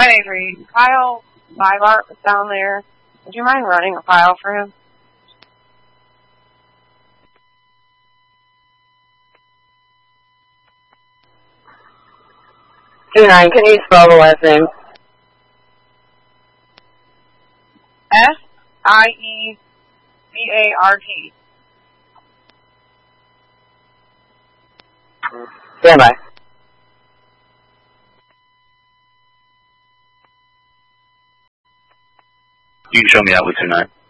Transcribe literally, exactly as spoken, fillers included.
Hi, Avery. Kyle Bybart was down there. Would you mind running a file for him? Two nine, can you spell the last name? S I E B A R T. Stand by. You can show me that with two nine.